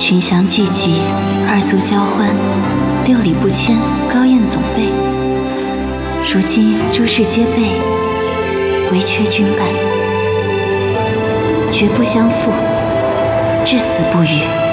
群祥聚集，二族交欢，六礼不迁，高宴总备。如今诸事皆备，唯缺君败，绝不相负，至死不渝。